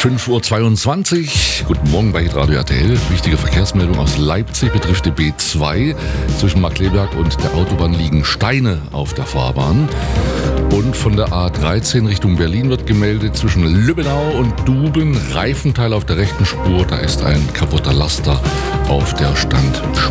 5:22 Uhr. Guten Morgen bei Hitradio RTL. Wichtige Verkehrsmeldung aus Leipzig betrifft die B2. Zwischen Markkleeberg und der Autobahn liegen Steine auf der Fahrbahn. Und von der A13 Richtung Berlin wird gemeldet, zwischen Lübbenau und Duben, Reifenteil auf der rechten Spur. Da ist ein kaputter Laster auf der Standspur.